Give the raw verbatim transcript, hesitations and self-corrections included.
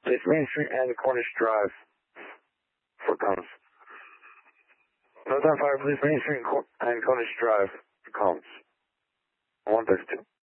Please Main Street and Cornish Drive for comments. Northbound Fire, please Main Street and Cornish Drive for comments. one thirty-two.